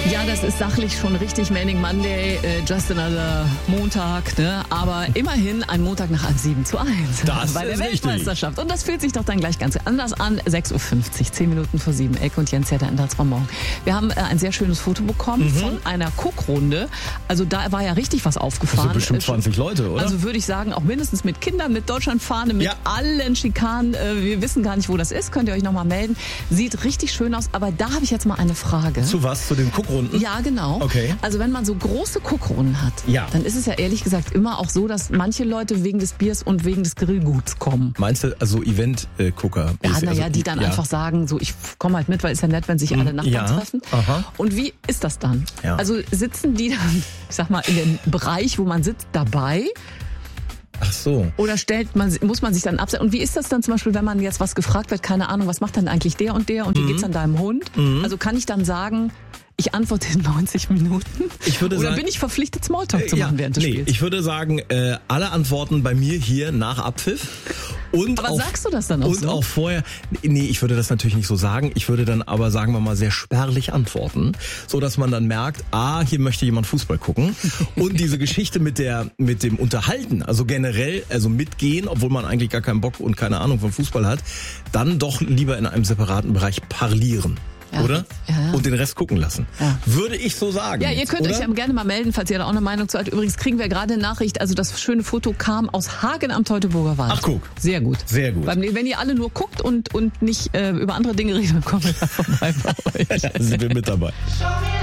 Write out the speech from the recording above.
Ja, das ist sachlich schon richtig. Manic Monday, just another Montag, ne? Aber immerhin ein Montag nach 7:1. Das bei der ist Weltmeisterschaft. richtig. Und das fühlt sich doch dann gleich ganz anders an. 6:50 Uhr, 10 Minuten vor 7. Elke und Jens, der Enders vom Morgen. Wir haben ein sehr schönes Foto bekommen von einer Guckrunde. Also da war ja richtig was aufgefahren. Also bestimmt 20 Leute, oder? Also würde ich sagen, auch mindestens mit Kindern, mit Deutschlandfahne, mit allen Schikanen. Wir wissen gar nicht, wo das ist. Könnt ihr euch nochmal melden. Sieht richtig schön aus. Aber da habe ich jetzt mal eine Frage. Zu was? Zu den Guckrunden? Ja, genau. Okay. Also wenn man so große Guckrunden hat, dann ist es ja ehrlich gesagt immer auch so, dass manche Leute wegen des Biers und wegen des Grillguts kommen. Meinst du, also Event-Gucker? Ja, naja, die dann einfach sagen, so ich komme halt mit, weil es ja nett, wenn sich alle Nachbarn treffen. Aha. Und wie ist das dann? Ja. Also sitzen die dann, ich sag mal, in dem Bereich, wo man sitzt, dabei? Ach so. Oder muss man sich dann absetzen? Und wie ist das dann zum Beispiel, wenn man jetzt was gefragt wird, keine Ahnung, was macht dann eigentlich der und der und wie geht's dann deinem Hund? Also kann ich dann sagen, ich antworte in 90 Minuten? Oder sagen, bin ich verpflichtet, Smalltalk zu machen während des Spiels? Ich würde sagen, alle Antworten bei mir hier nach Abpfiff. Aber auch, sagst du das dann auch und so? Und auch vorher, nee, ich würde das natürlich nicht so sagen. Ich würde dann aber, sagen wir mal, sehr spärlich antworten, so dass man dann merkt, hier möchte jemand Fußball gucken. Und diese Geschichte mit dem Unterhalten, also generell, also mitgehen, obwohl man eigentlich gar keinen Bock und keine Ahnung von Fußball hat, dann doch lieber in einem separaten Bereich parlieren. Oder? Ja. Und den Rest gucken lassen. Ja. Würde ich so sagen. Ja, ihr könnt euch ja gerne mal melden, falls ihr da auch eine Meinung zu habt. Übrigens kriegen wir gerade eine Nachricht, also das schöne Foto kam aus Hagen am Teutoburger Wald. Ach, guck. Sehr gut. Sehr gut. Wenn ihr alle nur guckt und nicht über andere Dinge redet, dann kommen wir da vorbei bei euch. Da sind wir mit dabei.